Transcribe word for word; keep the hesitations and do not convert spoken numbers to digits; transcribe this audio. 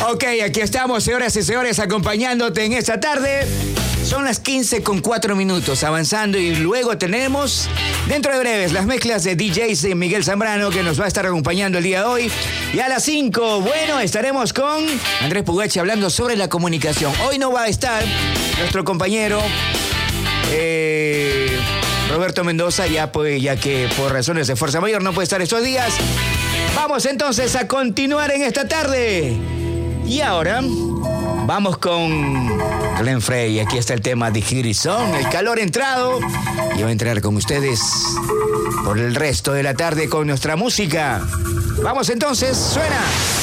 Ok, aquí estamos, señoras y señores, acompañándote en esta tarde. Son las quince con cuatro minutos, avanzando, y luego tenemos, dentro de breves, las mezclas de D Js Miguel Zambrano, que nos va a estar acompañando el día de hoy. Y a las cinco, bueno, estaremos con Andrés Pugachi hablando sobre la comunicación. Hoy no va a estar nuestro compañero eh, Roberto Mendoza, ya, pues, ya que por razones de fuerza mayor no puede estar estos días. Vamos entonces a continuar en esta tarde. Y ahora vamos con Glenn Frey. Aquí está el tema de Girizón, el calor entrado. Y va a entrar con ustedes por el resto de la tarde con nuestra música. Vamos entonces, suena.